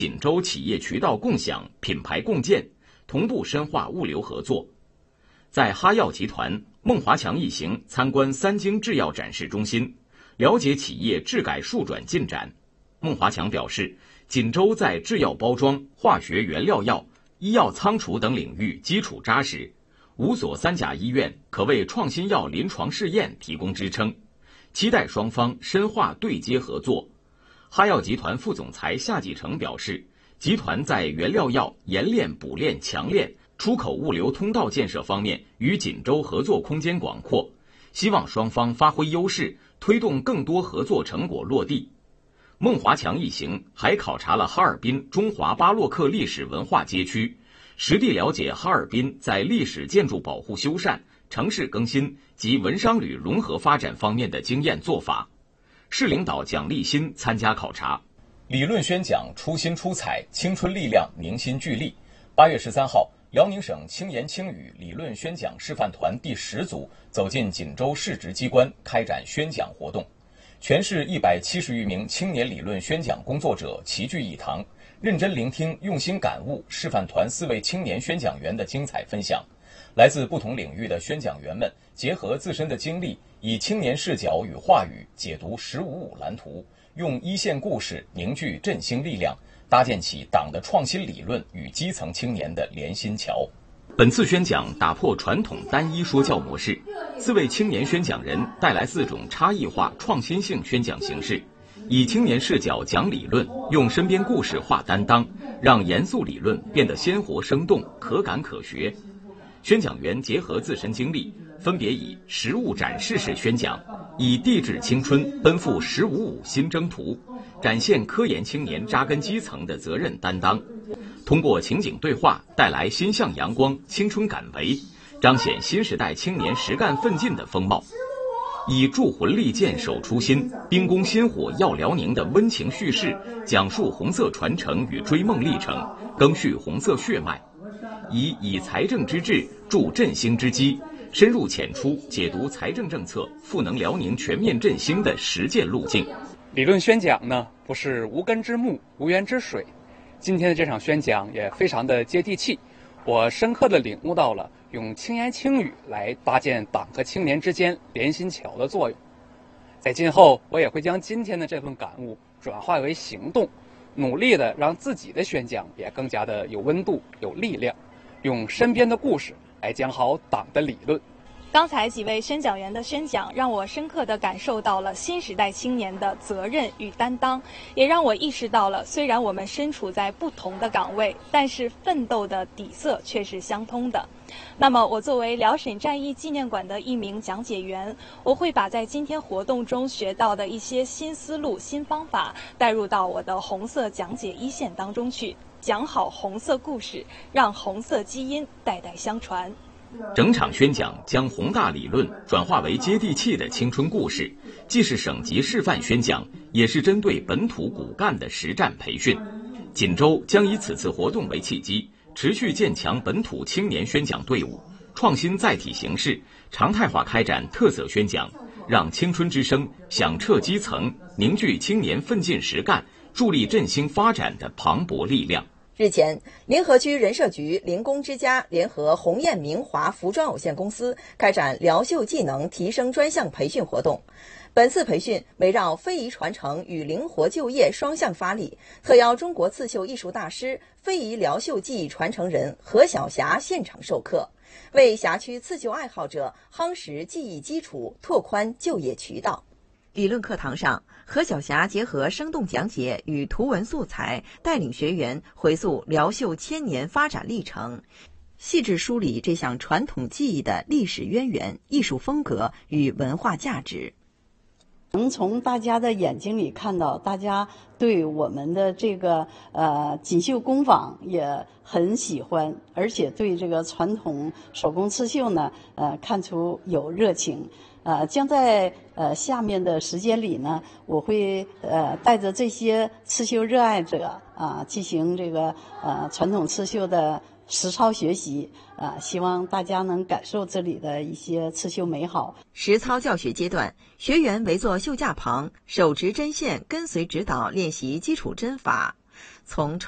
锦州企业渠道共享、品牌共建，同步深化物流合作。在哈药集团，孟华强一行参观三京制药展示中心，了解企业治改数转进展。孟华强表示，锦州在制药包装、化学原料药、医药仓储等领域基础扎实，5所3甲医院可为创新药临床试验提供支撑，期待双方深化对接合作。哈药集团副总裁夏继成表示，集团在原料药冶炼、补炼、强炼、出口物流通道建设方面与锦州合作空间广阔，希望双方发挥优势，推动更多合作成果落地。孟华强一行还考察了哈尔滨中华巴洛克历史文化街区，实地了解哈尔滨在历史建筑保护修缮、城市更新及文商旅融合发展方面的经验做法。市领导蒋立新参加考察。理论宣讲出新出彩，青春力量凝心聚力。8月13号，辽宁省轻言轻语理论宣讲示范团第10组走进锦州市直机关，开展宣讲活动。全市170余名青年理论宣讲工作者齐聚一堂，认真聆听、用心感悟示范团4位青年宣讲员的精彩分享。来自不同领域的宣讲员们结合自身的经历，以青年视角与话语解读“15·5”蓝图，用一线故事凝聚振兴力量，搭建起党的创新理论与基层青年的连心桥。本次宣讲打破传统单一说教模式，4位青年宣讲人带来4种差异化、创新性宣讲形式，以青年视角讲理论，用身边故事化担当，让严肃理论变得鲜活生动、可感可学。宣讲员结合自身经历，分别以实物展示式宣讲，以地质青春奔赴“15·5”新征途，展现科研青年扎根基层的责任担当。通过情景对话，带来心向阳光、青春感为，彰显新时代青年实干奋进的风貌。以铸魂力剑守初心，兵攻薪火耀辽宁的温情叙事，讲述红色传承与追梦历程，赓续红色血脉。以财政之治助振兴之基，深入浅出解读财政政策赋能辽宁全面振兴的实践路径。 理论宣讲呢，不是无根之木、无源之水。今天的这场宣讲也非常的接地气，我深刻地领悟到了用轻言轻语来搭建党和青年之间连心桥的作用。在今后，我也会将今天的这份感悟转化为行动，努力的让自己的宣讲也更加的有温度、有力量，用身边的故事来讲好党的理论。 刚才几位宣讲员的宣讲，让我深刻地感受到了新时代青年的责任与担当，也让我意识到了，虽然我们身处在不同的岗位，但是奋斗的底色却是相通的。那么，我作为辽沈战役纪念馆的一名讲解员，我会把在今天活动中学到的一些新思路、新方法带入到我的红色讲解一线当中去，讲好红色故事，让红色基因代代相传。 整场宣讲将宏大理论转化为接地气的青春故事，既是省级示范宣讲，也是针对本土骨干的实战培训。锦州将以此次活动为契机，持续建强本土青年宣讲队伍，创新载体形式，常态化开展特色宣讲，让青春之声响彻基层，凝聚青年奋进实干，助力振兴发展的磅礴力量。 日前，临河区人社局灵工之家联合鸿雁明华服装有限公司开展辽绣技能提升专项培训活动。本次培训围绕非遗传承与灵活就业双向发力，特邀中国刺绣艺术大师、非遗辽绣技艺传承人何晓霞现场授课，为辖区刺绣爱好者夯实技艺基础，拓宽就业渠道。理论课堂上，何晓霞结合生动讲解与图文素材，带领学员回溯辽绣千年发展历程，细致梳理这项传统技艺的历史渊源、艺术风格与文化价值。 能从大家的眼睛里看到，大家对我们的这个锦绣工坊也很喜欢，而且对这个传统手工刺绣呢，看出有热情。将在下面的时间里呢，我会带着这些刺绣热爱者进行这个传统刺绣的实操学习，希望大家能感受这里的一些刺绣美好。 实操教学阶段，学员围坐绣架旁，手执针线，跟随指导练习基础针法，从